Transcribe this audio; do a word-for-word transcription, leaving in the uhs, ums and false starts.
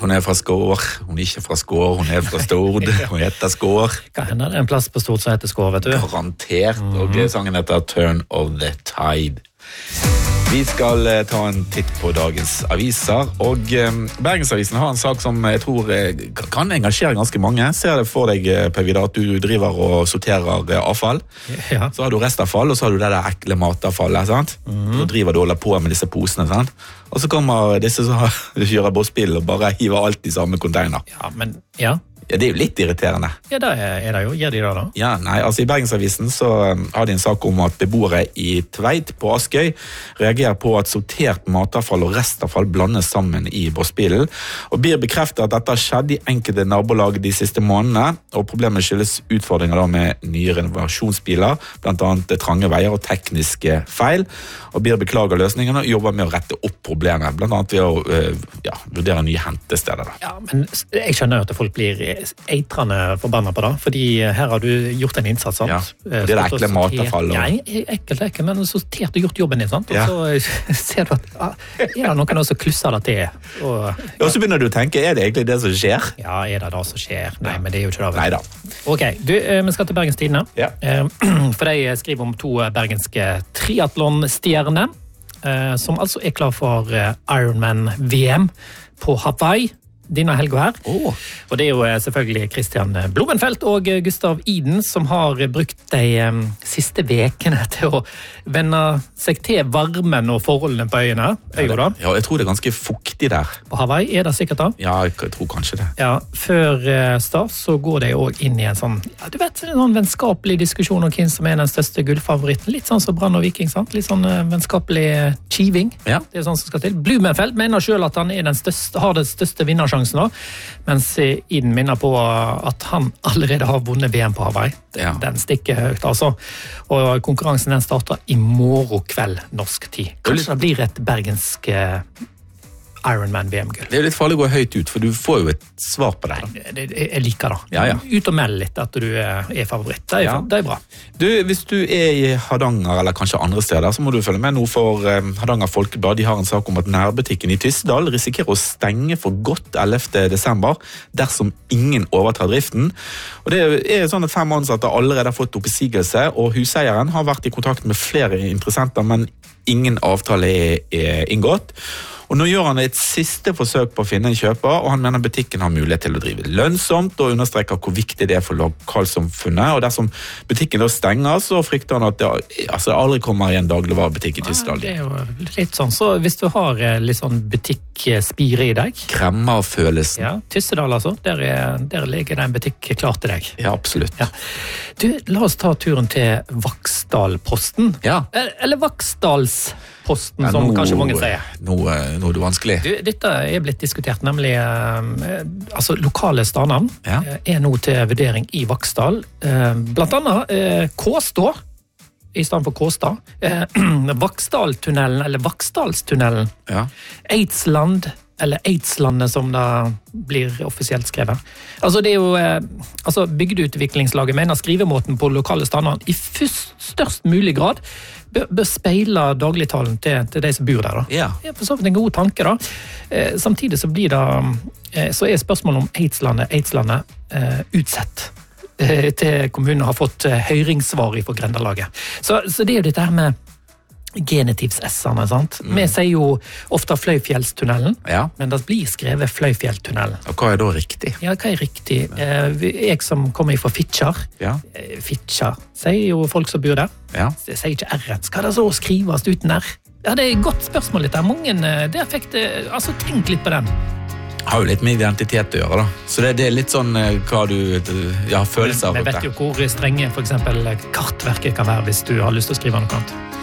hun er fra Skår. Hun er ikke fra Skår, hun er fra Stord. Hun heter Skår. Hva hender det en plass på Stord som heter Skår, vet du? Garantert, og mm-hmm. sangen heter Turn of the Tide. Vi skal uh, ta en titt på dagens aviser, og um, Bergensavisen har en sak som jeg tror uh, kan engasjere ganske mange. Ser det for deg, uh, Per Vidar, at du driver og sorterer uh, avfall. Ja. Så har du restavfall, og så har du det der ekle matavfallet, sant? Mm. Så driver du og holder på med disse posene, sant? Og så kommer disse som kjører bossbil og bare hiver alt i samme container. Ja, men, ja. Ja, det er jo litt irriterende. Ja, det er det jo. Gjør de det da? Ja, nei, altså I Bergensavisen så har de en sak om at beboere i Tveit på Askøy reagerer på at sortert matavfall og restavfall blandes sammen i bossbilen. Og blir bekreftet at dette har skjedd i enkelte nabolag de siste månedene, og problemet skyldes utfordringer da med nye renovasjonsbiler, blant annet trange veier og tekniske feil, og blir beklager løsningene og jobber med å rette opp problemet, blant annet ved å uh, ja, vurdere nye hentesteder. Da. Ja, men jeg skjønner jo at folk blir eitrende forbannet på det, fordi her har du gjort en innsats, sant? Ja, det er ekle matavfall. Og... Ja, ekkelt, ekkelt, men sortert og gjort jobben din, sant? Ja. Og så ser du at ah, er det noen som klusser det til? Og, ja. og så begynner du å tenke, er det egentlig det som skjer? Ja, er det det som skjer? Nei, men det er jo ikke det. Neida. Ok, du, vi skal til Bergens Tidende. Ja. For de skriver om to bergenske triathlon-stjerner, som altså er klar for Ironman V M på Hawaii denne helga her. Oh. Og det er jo selvfølgelig Christian Blumenfeldt og Gustav Iden som har brukt de um, siste vekene til å vende seg til varmen og forholdene på øyene. Ja, det, ja, jeg tror det er ganske fuktig der. På Hawaii er det sikkert da? Ja, jeg, jeg tror kanskje det. Ja, før uh, start så går de også inn i en sånn, ja, du vet, en sånn vennskapelig diskusjon om hvem som er den største gullfavoritten. Litt sånn som Brann og Viking, sant? Litt sånn uh, vennskapelig uh, kiving. Ja. Det er sånn som skal til. Blumenfeldt mener selv at han er den største, har den største vinnersjansen nå, mens Iden minner på at han allerede har vunnet V M på Hawaii. Den, ja. den stikker høyt, altså. Og konkurransen den starter i morgen kveld norsk tid. Kanskje det blir et bergensk Ironman V M-gull. Det er litt farlig å gå høyt ut, for du får jo et svar på det. Jeg liker det. Ja, ja. Ut og meld litt at du er favoritt. Det er, ja. det er bra. Du, hvis du er i Hardanger, eller kanskje andre steder, så må du følge med nå for um, Hardanger Folkeblad. De har en sak om at nærbutikken i Tyssedal risikerer å stenge for godt ellevte desember dersom ingen overtar driften. Og det er sånn at fem ansatte allerede har fått oppsigelse, og huseieren har vært i kontakt med flere interessenter, men ingen avtale er, er inngått. Og nå gjør han et siste forsøk på å finne en kjøper, og han mener butikken har mulighet til å drive lønnsomt, og understreker hvor viktig det er for lokalsamfunnet. Og dersom butikken da stenger, så frykter han at det altså, aldri kommer i en dagligvarebutikk i Tyssedal. Ja, det er jo litt sånn. Så hvis du har litt sånn butikkspire i deg... Kremmerfølelsen. Ja, Tyssedal altså. Der, er, der ligger det en butikk klar til deg. Ja, absolutt. Ja. Du, la oss ta turen til Vaksdalposten. Ja. Eller Vaksdalsposten, ja, som nå, kanskje mange sier. Nå, nå er det vanskelig. Du, dette er blitt diskutert, nemlig eh, altså lokale stednavn ja. er nå til vurdering i Vaksdal. Eh, blant annet eh, Kåstå, i stedet for Kåstad. Eh, Vaksdaltunnelen, eller Vaksdalstunnelen. Ja. Eidsland, eller Eidslandet som det blir offisielt skrevet. Altså det er jo, eh, altså bygdeutviklingslaget mener skrivemåten på lokale stednavn i først, størst mulig grad bør, bør speile dagligtalen til, til de som bor der. Da. Ja. Det er for så vidt en god tanke da. Eh, samtidig så blir det, eh, så er spørsmålet om Eidslandet, Eidslandet eh, utsett eh, til kommunen har fått eh, høringssvar fra Grendalaget. Så, så det er jo dette her med genitivs-S-erne, sant? Mm. Vi sier jo ofte Fløyfjellstunnelen, ja. men det blir skrevet Fløyfjelltunnelen. Og hva er da riktig? Ja, hva er riktig? Eh, jeg som kommer fra Fitjar, ja. eh, Fitjar, sier jo folk som bor der. Ja. Jeg sier ikke R-en. Skal det så skrives uten R? Ja, det er et godt spørsmål litt der. Mange, der fikk det, altså tenk litt på den. Har jo litt med identitet å gjøre da. Så det, det er litt sånn hva du ja, følelser av. Vi vet jo hvor strenge for eksempel kartverket kan være hvis du har lyst til å skrive noe annet.